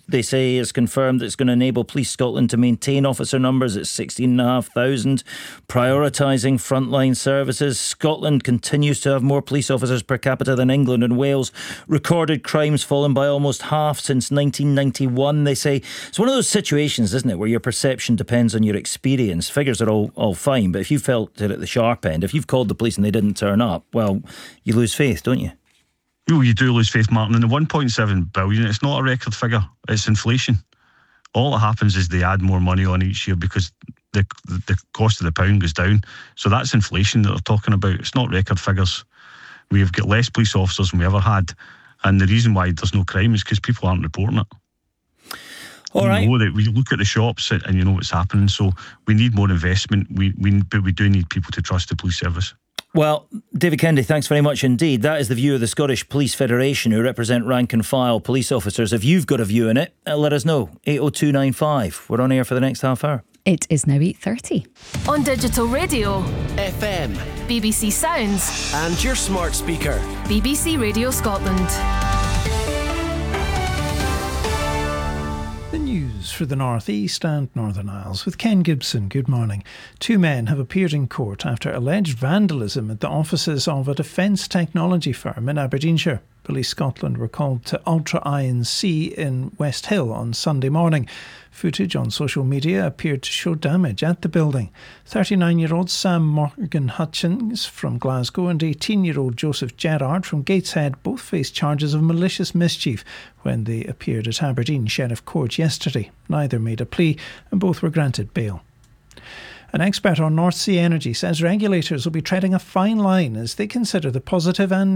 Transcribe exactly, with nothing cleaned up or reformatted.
they say, has confirmed that it's going to enable Police Scotland to maintain officer numbers at sixteen thousand five hundred, prioritising frontline services. Scotland continues to have more police officers per capita than England and Wales. Recorded crimes fallen by almost half since nineteen ninety-one, they say. It's one of those situations, isn't it, where your perception depends on your experience. Figures are all, all fine, but if you felt it at the sharp end, if you've called the police and they didn't turn up, well, you lose faith, don't you? Well, you do lose faith, Martin. And the one point seven billion, it's not a record figure, it's inflation. All that happens is they add more money on each year because the the cost of the pound goes down. So that's inflation that they're talking about. It's not record figures. We've got less police officers than we ever had. And the reason why there's no crime is because people aren't reporting it. All you right. know that we look at the shops and you know what's happening. So we need more investment. We we but we do need people to trust the police service. Well, David Kennedy, thanks very much indeed. That is the view of the Scottish Police Federation, who represent rank and file police officers. If you've got a view in it, uh, let us know. eight oh two nine five. We're on air for the next half hour. It is now eight thirty. On digital radio, F M, B B C Sounds, and your smart speaker, B B C Radio Scotland. The news for the North East and Northern Isles with Ken Gibson. Good morning. Two men have appeared in court after alleged vandalism at the offices of a defence technology firm in Aberdeenshire. Police Scotland were called to Ultra I N C in West Hill on Sunday morning. Footage on social media appeared to show damage at the building. thirty-nine-year-old Sam Morgan Hutchins from Glasgow and eighteen-year-old Joseph Gerrard from Gateshead both faced charges of malicious mischief when they appeared at Aberdeen Sheriff Court yesterday. Neither made a plea and both were granted bail. An expert on North Sea energy says regulators will be treading a fine line as they consider the positive and